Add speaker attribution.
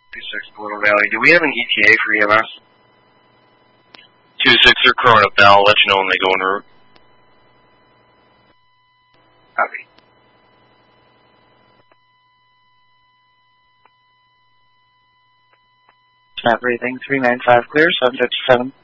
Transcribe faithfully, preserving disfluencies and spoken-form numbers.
Speaker 1: two six Corona Valley. Do we have an E T A for E M S?
Speaker 2: two six or Corona Valley. I'll let you know when they go en route.
Speaker 1: Copy.
Speaker 3: Snap rating three nine five clear, seven fifty-seven.